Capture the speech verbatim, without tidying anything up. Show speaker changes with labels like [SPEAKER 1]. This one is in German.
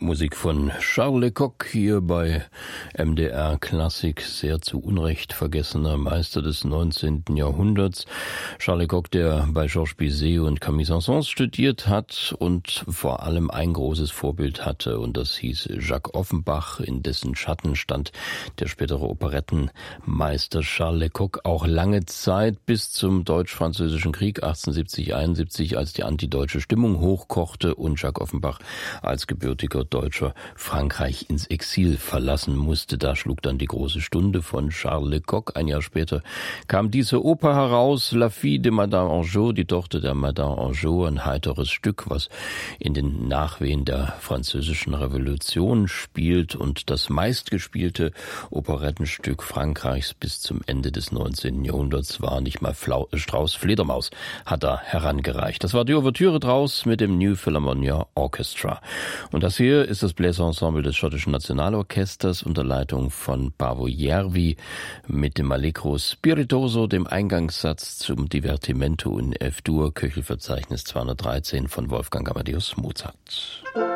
[SPEAKER 1] Musik von Charles Lecocq hier bei M D R Klassik, sehr zu Unrecht vergessener Meister des neunzehnten Jahrhunderts. Charles Lecocq, der bei Georges Bizet und Camille Saint-Saëns studiert hat und vor allem ein großes Vorbild hatte, und das hieß Jacques Offenbach, in dessen Schatten stand der spätere Operettenmeister Charles Lecocq auch lange Zeit bis zum Deutsch-Französischen Krieg achtzehnhundertsiebzig einundsiebzig, als die antideutsche Stimmung hochkochte und Jacques Offenbach als gebürtiger Deutscher Frankreich ins Exil verlassen musste. Da schlug dann die große Stunde von Charles Lecocq. Ein Jahr später kam diese Oper heraus, La Fille de Madame Angot, die Tochter der Madame Angot, ein heiteres Stück, was in den Nachwehen der französischen Revolution spielt und das meistgespielte Operettenstück Frankreichs bis zum Ende des neunzehnten Jahrhunderts war. Nicht mal Flau- Strauß Fledermaus hat er herangereicht. Das war die Ouvertüre draus mit dem New Philharmonia Orchestra. Und das hier ist das Bläserensemble des schottischen Nationalorchesters unter Leitung von Paavo Järvi mit dem Allegro Spiritoso, dem Eingangssatz zum Divertimento in F-Dur, Köchelverzeichnis zweihundertdreizehn von Wolfgang Amadeus Mozart.